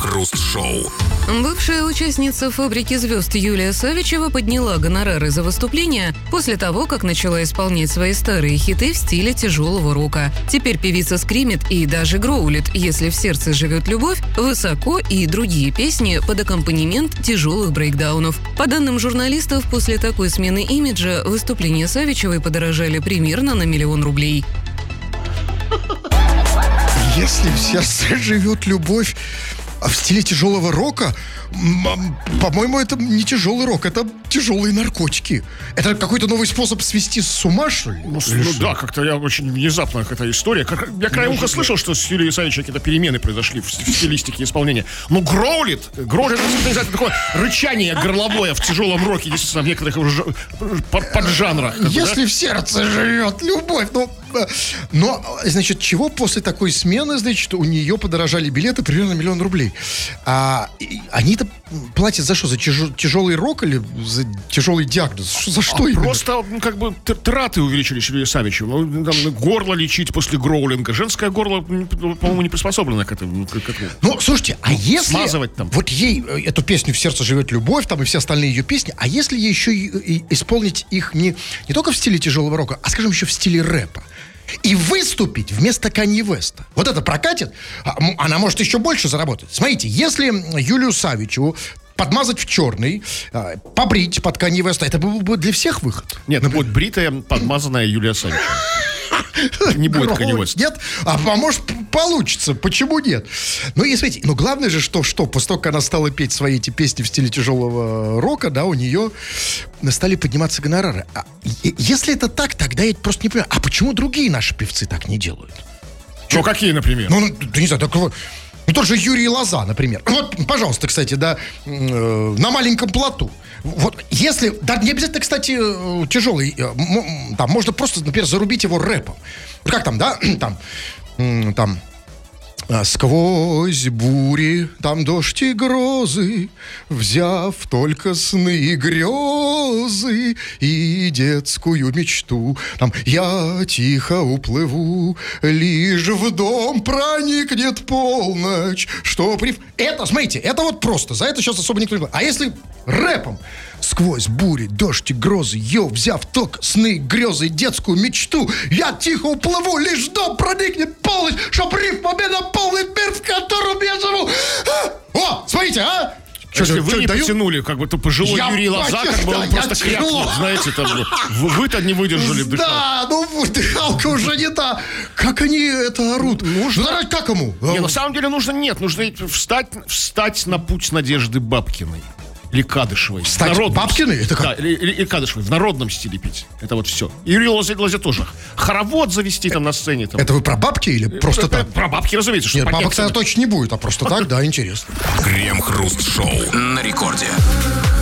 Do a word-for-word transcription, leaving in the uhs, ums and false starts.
Крем-хруст-шоу. Бывшая участница «Фабрики звезд» Юлия Савичева подняла гонорары за выступления после того, как начала исполнять свои старые хиты в стиле тяжелого рока. Теперь певица скримит и даже гроулит «Если в сердце живет любовь», «Высоко» и другие песни под аккомпанемент тяжелых брейкдаунов. По данным журналистов, после такой смены имиджа выступления Савичевой подорожали примерно на миллион рублей. Если в сердце живет любовь в стиле тяжелого рока, по-моему, это не тяжелый рок, это тяжелые наркотики. Это какой-то новый способ свести с ума, что ли? Ну, ну да, как-то я очень внезапно эта история. Как, я краем уха слышал, что с Юлией Савичевой какие-то перемены произошли в, в стилистике исполнения. Ну, гроулит, гроулит, это такое рычание горловое в тяжелом роке, действительно, в некоторых уже поджанрах. Если в сердце живет любовь, ну... Но, значит, чего после такой смены, значит, у нее подорожали билеты примерно миллион рублей. А они-то платят за что? За тяж- тяжелый рок или за тяжелый диагноз? Что, за что а именно? Просто, ну, как бы, траты увеличились Юлии Савичевой. Ну, там, горло лечить после гроулинга. Женское горло, по-моему, не приспособлено к этому. К этому. Ну, слушайте, а если... Смазывать там. Вот ей эту песню «В сердце живет любовь», там и все остальные ее песни, а если ей еще и, и исполнить их не, не только в стиле тяжелого рока, а, скажем, еще в стиле рэпа? И выступить вместо Канье Веста. Вот это прокатит, она может еще больше заработать. Смотрите, если Юлию Савичеву подмазать в черный, побрить под Канье Веста, это был бы для всех выход. Нет, ну будет бритая, подмазанная Юлия Савичева. Не будет Канье Веста. Нет? А, а может получится, почему нет? Ну, и смотрите, но главное же, что, что после того, как она стала петь свои эти песни в стиле тяжелого рока, да, у нее стали подниматься гонорары. А, и, если это так, тогда я просто не понимаю, а почему другие наши певцы так не делают? Ну, какие, например? Ну, да не знаю, так... Ну, тот же Юрий Лоза, например. Вот, пожалуйста, кстати, да, э, на маленьком плоту. Вот, если, да, не обязательно, кстати, э, тяжелый, э, м, там, можно просто, например, зарубить его рэпом. Как там, да, там, э, там, сквозь бури, там дождь и грозы, взяв только сны и грезы и детскую мечту, там я тихо уплыву, лишь в дом проникнет полночь, что при... Это, смотрите, это вот просто, за это сейчас особо никто не... А если рэпом? Сквозь бури, дождь и грозы, йо, взяв только сны, грезы и детскую мечту, я тихо уплыву, лишь в дом проникнет полночь, чтоб риф победа полный мир, в котором я живу. А! О, смотрите, а? Если что, вы что, не даю? потянули, как бы, то пожилой Я Юрий Лоза, как бы, он да, просто крякнул, знаете, там, вы-то не выдержали дыхалку. Да, ну, дыхалка уже не та. Как они это орут? Нужно, ну, как ему? Не, на самом деле нужно, нет, нужно встать, встать на путь Надежды Бабкиной. Или Кадышевой. Кстати, Бабкиной? Это как? Да, или, или, или Кадышевой. В народном стиле петь. Это вот все. И Юрий Лозе, Лозе тоже. Хоровод завести там на сцене. Там. Это вы про бабки или просто это, так? Про бабки, разумеется. Нет, бабок тогда точно не будет, а просто так, да, интересно. Крем-хруст-шоу на рекорде.